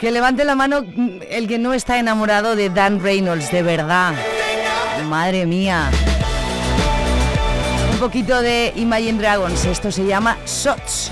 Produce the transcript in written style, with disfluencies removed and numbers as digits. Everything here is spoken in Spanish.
Que levante la mano el que no está enamorado de Dan Reynolds, de verdad. Madre mía. Un poquito de Imagine Dragons, esto se llama Shots.